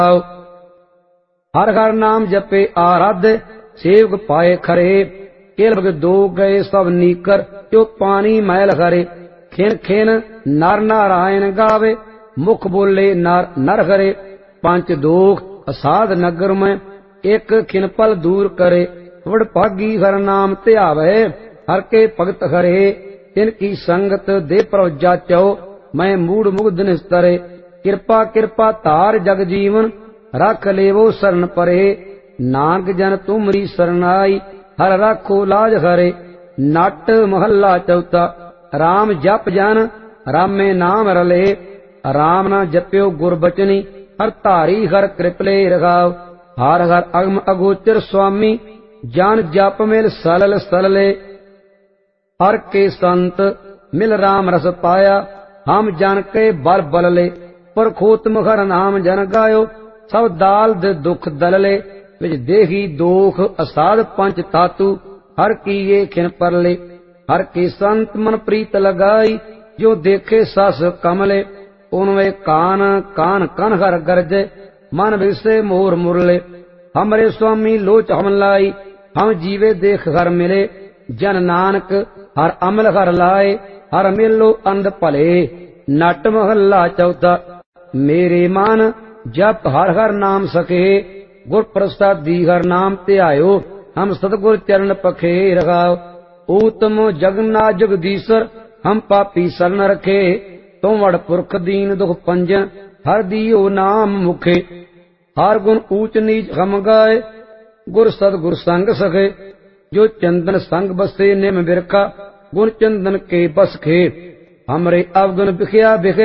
हर हर नाम जपे आराध्य सेवक पाए खरे। केलग दो गए सब नीकर जो पानी मैल हरे। खिन खिन नर नारायण गावे मुख बोले नर नर हरे। पंच दोख असाध नगर में एक खिन पल दूर करे। वड भागी हर नाम ध्यावे हर के भगत हरे। तिनकी संगत दे पर जाचो मैं मूड मुग्ध निस्तरे। कृपा कृपा तार जग जीवन रख लेवो शरण परे। नानक जन तुमरी शरणाई हर राखो लाज हरे। नट महला चौथा। राम जप जन रामे नाम रले। राम ना जप्यो गुरबचनी हर धारी हर कृपले रखाव। हर हर अगम अगोचर स्वामी जान जप मिल सलल सलले। हर के संत मिल राम रस पाया हम जन के बल बलले। परखोतम हर नाम जन गायो सब दाल दे दुख दलले। विच देही दोख असाध पंच तातु हर की ये खिन परले। हर के संत मन प्रीत लगाई जो देखे सस कमले। उनवे कान कान कन हर गरजे मन विसे मोर मुरले। हमरे स्वामी लोच हम लाई हम जीवे देख हर मिले। जन नानक हर अमल हर लाए हर मिलो अंध भले। नट महला चौथा। मेरे मन जप हर हर नाम सके गुर प्रसादी हर नाम ध्यायो हम सतगुर चरण पखे रखाओ। ऊतम जगन्नाथ जगदीश्वर हम पापी शरण रखे। तुम वड़ पुरख दीन दुख पंजन हर दियो नाम मुखे। हर गुण ऊच नीच हम गाए गुर सतगुर संग सखे। जो चंदन संग बसे निम बिरखा गुण चंदन के बस खे। हमरे अवगुण बिखया बिखे